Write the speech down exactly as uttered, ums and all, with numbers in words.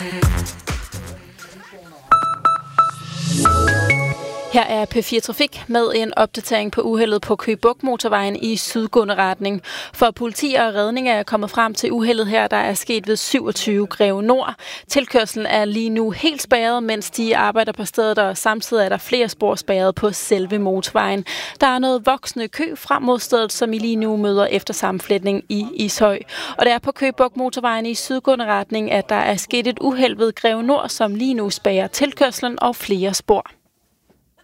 Her er P fire Trafik med en opdatering på uheldet på Køge Bugt Motorvejen i sydgående retning. For politi og redning er kommet frem til uheldet her, der er sket ved syvogtyve Greve Nord. Tilkørslen er lige nu helt spærret, mens de arbejder på stedet, og samtidig er der flere spor spærret på selve motorvejen. Der er noget voksende kø frem mod stedet, som I lige nu møder efter sammenflætning i Ishøj. Og det er på Køge Bugt Motorvejen i sydgående retning, at der er sket et uheld ved Greve Nord, som lige nu spærrer tilkørslen og flere spor.